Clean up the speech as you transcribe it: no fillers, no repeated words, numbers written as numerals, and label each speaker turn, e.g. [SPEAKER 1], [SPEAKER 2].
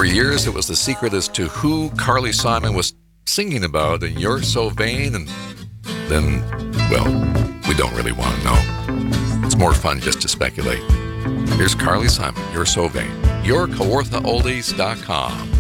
[SPEAKER 1] years, it was the secret as to who Carly Simon was singing about, and You're So Vain, and then, well, we don't really want to know. It's more fun just to speculate. Here's Carly Simon, You're So Vain. YourKawarthaOldies.com.